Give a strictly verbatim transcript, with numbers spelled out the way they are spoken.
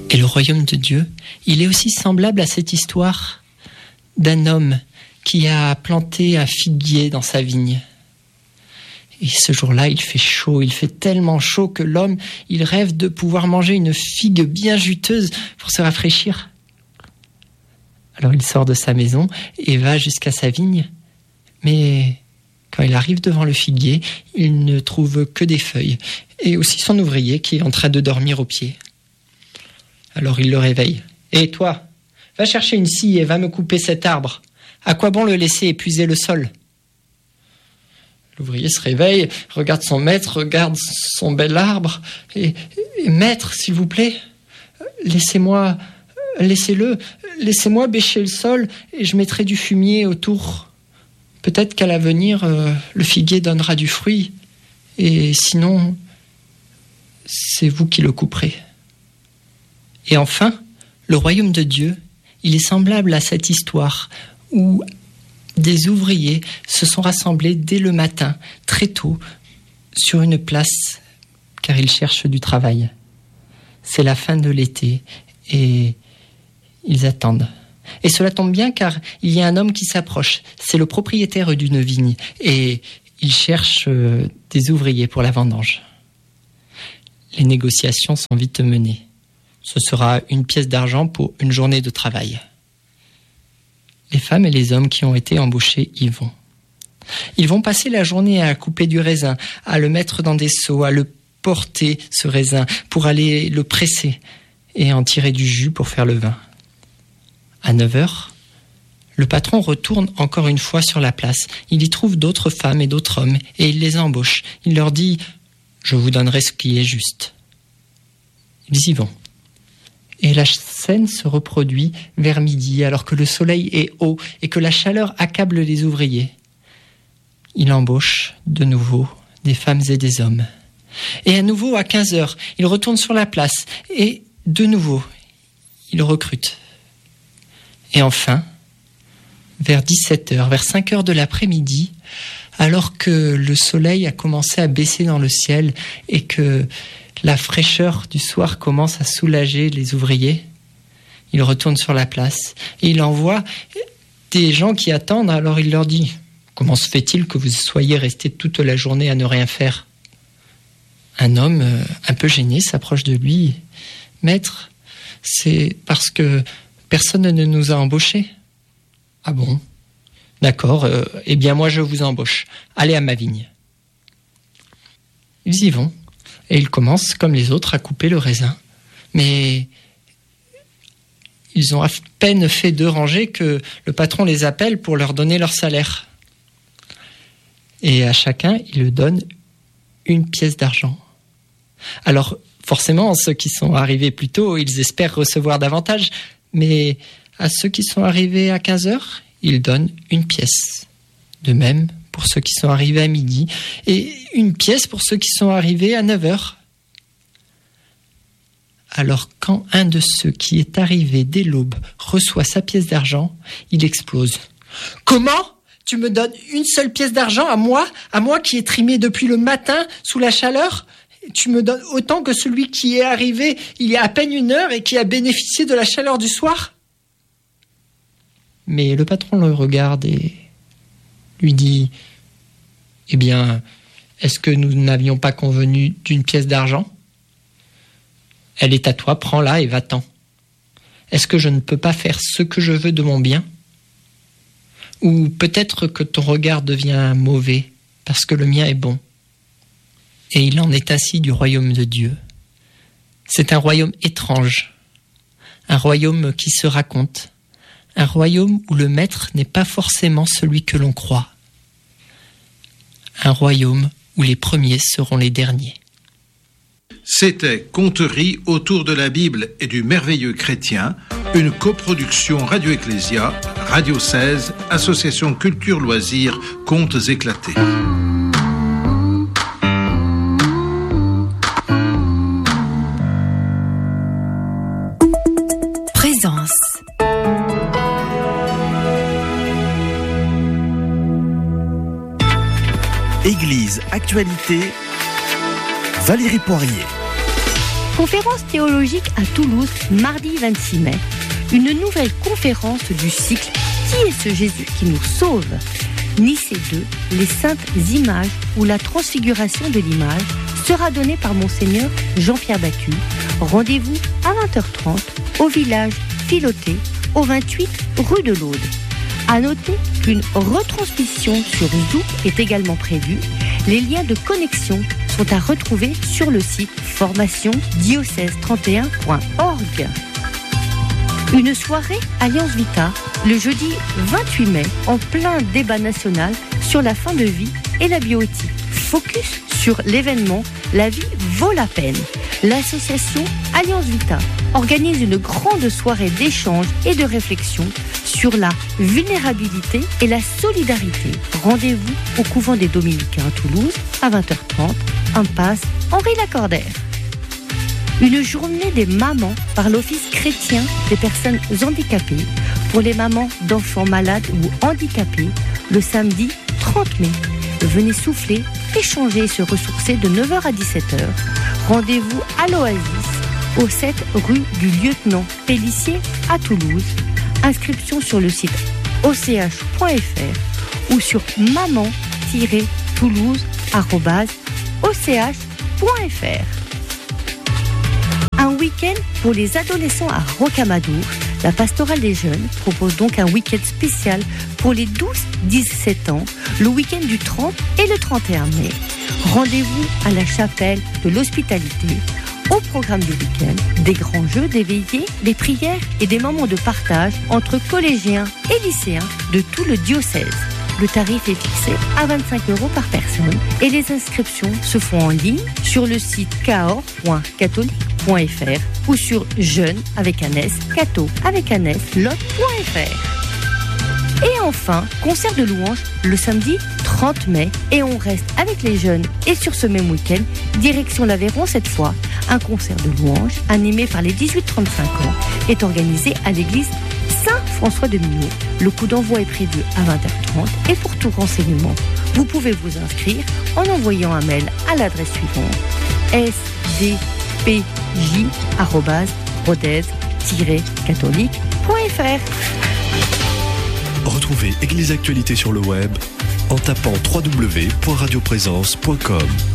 Et le royaume de Dieu, il est aussi semblable à cette histoire d'un homme qui a planté un figuier dans sa vigne. Et ce jour-là, il fait chaud, il fait tellement chaud que l'homme, il rêve de pouvoir manger une figue bien juteuse pour se rafraîchir. Alors il sort de sa maison et va jusqu'à sa vigne. Mais quand il arrive devant le figuier, il ne trouve que des feuilles et aussi son ouvrier qui est en train de dormir au pied. Alors il le réveille. « Et toi, va chercher une scie et va me couper cet arbre. À quoi bon le laisser épuiser le sol ?» L'ouvrier se réveille, regarde son maître, regarde son bel arbre et, et maître, s'il vous plaît, laissez-moi, laissez-le, laissez-moi bêcher le sol et je mettrai du fumier autour. Peut-être qu'à l'avenir, euh, le figuier donnera du fruit et sinon, c'est vous qui le couperez. Et enfin, le royaume de Dieu, il est semblable à cette histoire où des ouvriers se sont rassemblés dès le matin, très tôt, sur une place, car ils cherchent du travail. C'est la fin de l'été et ils attendent. Et cela tombe bien car il y a un homme qui s'approche. C'est le propriétaire d'une vigne et il cherche des ouvriers pour la vendange. Les négociations sont vite menées. Ce sera une pièce d'argent pour une journée de travail. Les femmes et les hommes qui ont été embauchés y vont. Ils vont passer la journée à couper du raisin, à le mettre dans des seaux, à le porter, ce raisin, pour aller le presser et en tirer du jus pour faire le vin. À neuf heures, le patron retourne encore une fois sur la place. Il y trouve d'autres femmes et d'autres hommes et il les embauche. Il leur dit « Je vous donnerai ce qui est juste ». Ils y vont. Et la scène se reproduit vers midi, alors que le soleil est haut et que la chaleur accable les ouvriers. Il embauche de nouveau des femmes et des hommes. Et à nouveau, à quinze heures, il retourne sur la place et de nouveau, il recrute. Et enfin, vers dix-sept heures, vers cinq heures de l'après-midi, alors que le soleil a commencé à baisser dans le ciel et que la fraîcheur du soir commence à soulager les ouvriers, il retourne sur la place et il envoie des gens qui attendent. Alors il leur dit « Comment se fait-il que vous soyez restés toute la journée à ne rien faire ?» Un homme, un peu gêné, s'approche de lui. « Maître, c'est parce que personne ne nous a embauchés. »« Ah bon ? D'accord, euh, eh bien moi je vous embauche. Allez à ma vigne. » Ils y vont. Et ils commencent, comme les autres, à couper le raisin. Mais ils ont à peine fait deux rangées que le patron les appelle pour leur donner leur salaire. Et à chacun, il leur donne une pièce d'argent. Alors, forcément, ceux qui sont arrivés plus tôt, ils espèrent recevoir davantage. Mais à ceux qui sont arrivés à quinze heures, il donne une pièce. De même pour ceux qui sont arrivés à midi et une pièce pour ceux qui sont arrivés à neuf heures. Alors quand un de ceux qui est arrivé dès l'aube reçoit sa pièce d'argent, il explose. « Comment ? Tu me donnes une seule pièce d'argent à moi, à moi qui ai trimé depuis le matin sous la chaleur ? Tu me donnes autant que celui qui est arrivé il y a à peine une heure et qui a bénéficié de la chaleur du soir ?» Mais le patron le regarde et lui dit « Eh bien, est-ce que nous n'avions pas convenu d'une pièce d'argent ? Elle est à toi, prends-la et va-t'en. Est-ce que je ne peux pas faire ce que je veux de mon bien ? Ou peut-être que ton regard devient mauvais parce que le mien est bon. » Et il en est ainsi du royaume de Dieu. C'est un royaume étrange, un royaume qui se raconte, un royaume où le maître n'est pas forcément celui que l'on croit. Un royaume où les premiers seront les derniers. C'était Conteries autour de la Bible et du merveilleux chrétien, une coproduction Radio Ecclésia, Radio seize, Association Culture Loisirs, Contes éclatés. Présence. Église Actualité, Valérie Poirier. Conférence théologique à Toulouse, mardi vingt-six mai. Une nouvelle conférence du cycle « Qui est ce Jésus qui nous sauve ?» Nicée deux, les saintes images ou la transfiguration de l'image sera donnée par Monseigneur Jean-Pierre Baccu. Rendez-vous à vingt heures trente au village Filoté, au vingt-huit rue de l'Aude. À noter qu'une retransmission sur Zoom est également prévue. Les liens de connexion sont à retrouver sur le site formation diocèse trente et un point org. Une soirée Alliance Vita, le jeudi vingt-huit mai, en plein débat national sur la fin de vie et la bioéthique. Focus sur l'événement « La vie vaut la peine ». L'association Alliance Vita organise une grande soirée d'échange et de réflexion sur la vulnérabilité et la solidarité. Rendez-vous au couvent des Dominicains à Toulouse à vingt heures trente, impasse Henri Lacordaire. Une journée des mamans par l'Office chrétien des personnes handicapées pour les mamans d'enfants malades ou handicapés le samedi trente mai. Venez souffler, échanger et se ressourcer de neuf heures à dix-sept heures. Rendez-vous à l'Oasis, au sept rue du Lieutenant Pélissier à Toulouse. Inscription sur le site o c h point f r ou sur maman tiret toulouse arobase o c h point f r. Un week-end pour les adolescents à Rocamadour. La pastorale des jeunes propose donc un week-end spécial pour les douze dix-sept ans, le week-end du trente et le trente et un mai. Rendez-vous à la chapelle de l'Hospitalité. Au programme du week-end, des grands jeux, des veillées, des prières et des moments de partage entre collégiens et lycéens de tout le diocèse. Le tarif est fixé à vingt-cinq euros par personne et les inscriptions se font en ligne sur le site caor point catholique point f r ou sur jeune avec un S, catho avec un S, lot point f r. Et enfin, concert de louanges le samedi trente mai et on reste avec les jeunes. Et sur ce même week-end, direction l'Aveyron cette fois, un concert de louanges animé par les dix-huit trente-cinq ans est organisé à l'église Saint-François de Millau. Le coup d'envoi est prévu à vingt heures trente et pour tout renseignement, vous pouvez vous inscrire en envoyant un mail à l'adresse suivante s d p j arobase rodez tiret catholique point f r. Retrouvez Église Actualité sur le web en tapant w w w point radioprésence point com.